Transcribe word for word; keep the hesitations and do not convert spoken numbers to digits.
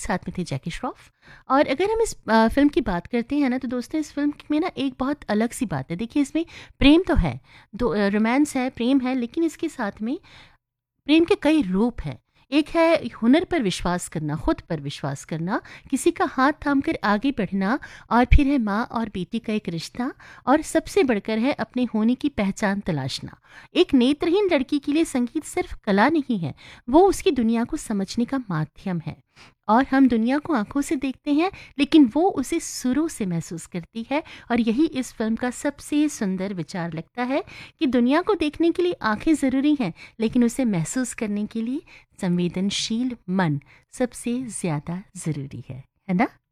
साथ में थे जैकी श्रॉफ। और अगर हम इस अ, फ़िल्म की बात करते हैं ना, तो दोस्तों इस फ़िल्म में ना एक बहुत अलग सी बात है। देखिए, इसमें प्रेम तो है, दो अ, रोमांस है, प्रेम है, लेकिन इसके साथ में प्रेम के कई रूप हैं। एक है हुनर पर विश्वास करना, खुद पर विश्वास करना, किसी का हाथ थामकर आगे बढ़ना, और फिर है माँ और बेटी का एक रिश्ता, और सबसे बढ़कर है अपने होने की पहचान तलाशना। एक नेत्रहीन लड़की के लिए संगीत सिर्फ कला नहीं है, वो उसकी दुनिया को समझने का माध्यम है। और हम दुनिया को आंखों से देखते हैं, लेकिन वो उसे सुरों से महसूस करती है। और यही इस फिल्म का सबसे सुंदर विचार लगता है कि दुनिया को देखने के लिए आंखें ज़रूरी हैं, लेकिन उसे महसूस करने के लिए संवेदनशील मन सबसे ज़्यादा ज़रूरी है है ना?